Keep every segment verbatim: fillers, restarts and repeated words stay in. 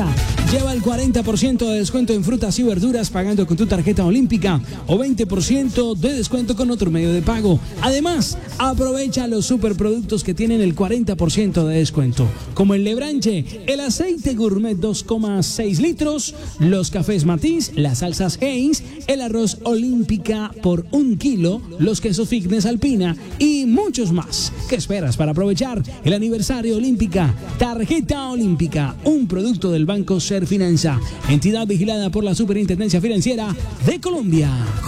casa. Lleva el cuarenta por ciento de descuento en frutas y verduras pagando con tu tarjeta olímpica o veinte por ciento de descuento con otro medio de pago. Además, aprovecha los superproductos que tienen el cuarenta por ciento de descuento, como el Lebranche, el aceite gourmet dos coma seis litros, los cafés Matiz, las salsas Heinz, el arroz olímpica por un kilo, los quesos Fitness Alpina y muchos más. ¿Qué esperas para aprovechar el aniversario olímpica? Tarjeta olímpica, un producto del Banco Serfinanza, entidad vigilada por la Superintendencia Financiera de Colombia.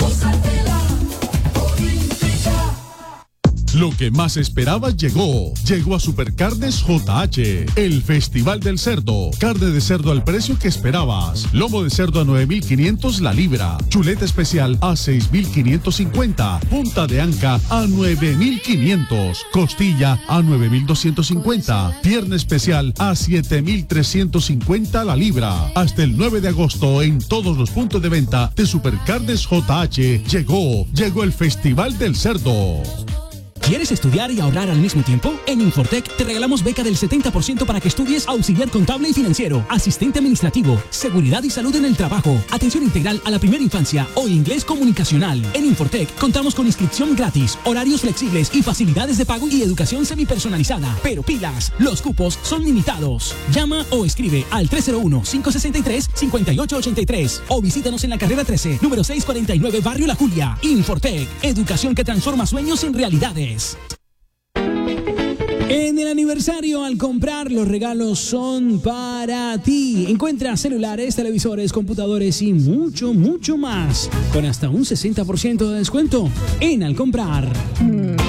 Lo que más esperabas llegó. Llegó a Supercarnes J H, el Festival del Cerdo. Carne de cerdo al precio que esperabas. Lomo de cerdo a nueve mil quinientos la libra. Chuleta especial a seis mil quinientos cincuenta. Punta de anca a nueve mil quinientos. Costilla a nueve mil doscientos cincuenta. Pierna especial a siete mil trescientos cincuenta la libra. Hasta el nueve de agosto en todos los puntos de venta de Supercarnes J H. Llegó, llegó el Festival del Cerdo. ¿Quieres estudiar y ahorrar al mismo tiempo? En Infotec te regalamos beca del setenta por ciento para que estudies auxiliar contable y financiero, asistente administrativo, seguridad y salud en el trabajo, atención integral a la primera infancia o inglés comunicacional. En Infotec contamos con inscripción gratis, horarios flexibles y facilidades de pago y educación semipersonalizada. Pero pilas, los cupos son limitados. Llama o escribe al tres cero uno, cinco seis tres, cinco ocho ocho tres o visítanos en la carrera trece, número seiscientos cuarenta y nueve, Barrio La Julia. Infotec, educación que transforma sueños en realidades. En el aniversario, al comprar, los regalos son para ti. Encuentra celulares, televisores, computadores y mucho, mucho más, con hasta un sesenta por ciento de descuento en Al Comprar.